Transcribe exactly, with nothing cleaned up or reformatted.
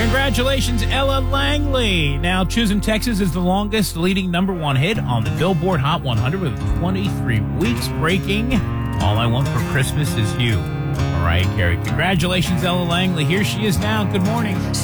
Congratulations, Ella Langley. Now, Choosing Texas is the longest leading number one hit on the Billboard Hot one hundred with twenty-three weeks, breaking All I Want for Christmas Is You. Mariah Carey. Congratulations, Ella Langley. Here she is now. Good morning.